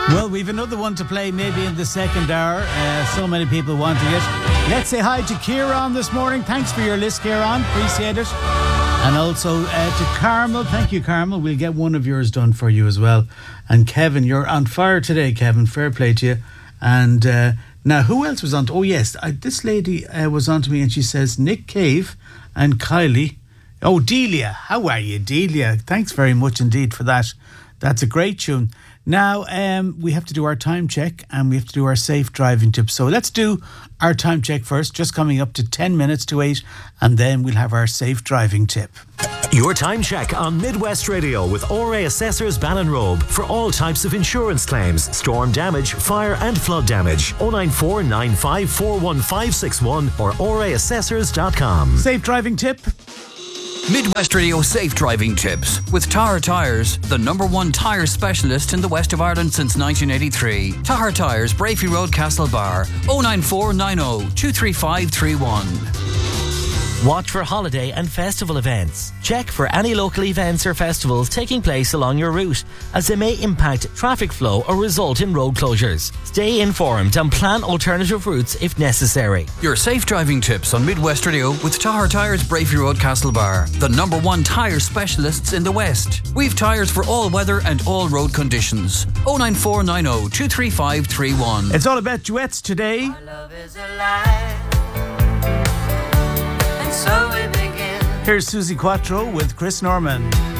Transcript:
Well, we've another one to play maybe in the second hour. So many people wanting it. Let's say hi to Kieran this morning. Thanks for your list, Kieran. Appreciate it. And also to Carmel. Thank you, Carmel. We'll get one of yours done for you as well. And Kevin, you're on fire today, Kevin. Fair play to you. And now, who else was on? Oh, yes. This lady was on to me and she says, Nick Cave and Kylie. Oh, Delia. How are you, Delia? Thanks very much indeed for that. That's a great tune. Now, we have to do our time check and we have to do our safe driving tips. So let's do our time check first, just coming up to 10 minutes to 8, and then we'll have our safe driving tip. Your time check on Midwest Radio with ORA Assessors Ballinrobe for all types of insurance claims, storm damage, fire and flood damage. 094 9541561 or oraassessors.com. Safe driving tip. Midwest Radio Safe Driving Tips with Tahar Tyres, the #1 tyre specialist in the west of Ireland since 1983. Tahar Tyres, Brafey Road, Castlebar. 09490 23531. Watch for holiday and festival events. Check for any local events or festivals taking place along your route, as they may impact traffic flow or result in road closures. Stay informed and plan alternative routes if necessary. Your safe driving tips on Midwest Radio with Tahar Tyres, Brafey Road, Castlebar, the #1 tyre specialists in the West. We've tyres for all weather and all road conditions. 09490 23531. It's all about duets today. Our love is alive. So we begin. Here's Susie Quattro with Chris Norman.